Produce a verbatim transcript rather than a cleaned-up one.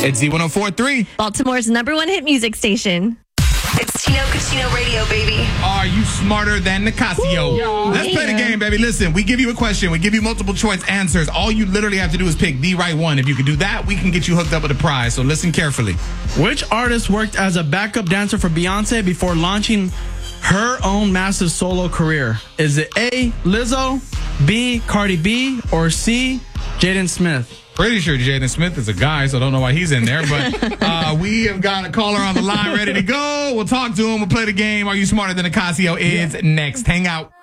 It's Z one oh four point three. Baltimore's number one hit music station. It's Tino Cucino Radio, baby. Are you smarter than Nicasio? Ooh, Let's yeah. play the game, baby. Listen, we give you a question. We give you multiple choice answers. All you literally have to do is pick the right one. If you can do that, we can get you hooked up with a prize. So listen carefully. Which artist worked as a backup dancer for Beyonce before launching her own massive solo career? Is it A, Lizzo, B, Cardi B, or C, Jaden Smith? Pretty sure Jaden Smith is a guy, so I don't know why he's in there. But uh, we have got a caller on the line ready to go. We'll talk to him. We'll play the game. Are you smarter than Nicasio is yeah. next. Hang out.